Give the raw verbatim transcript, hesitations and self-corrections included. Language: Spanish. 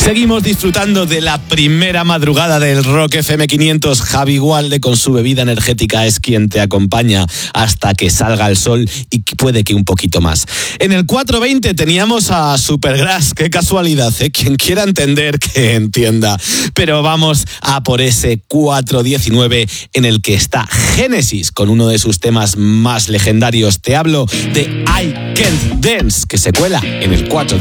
Seguimos disfrutando de la primera madrugada del Rock F M quinientos. Javi Gualde con su bebida energética es quien te acompaña hasta que salga el sol y puede que un poquito más. En el cuatro veinte teníamos a Supergrass, qué casualidad, ¿eh? Quien quiera entender que entienda. Pero vamos a por ese cuatro diecinueve en el que está Genesis con uno de sus temas más legendarios. Te hablo de I Can't Dance, que se cuela en el cuatro diecinueve.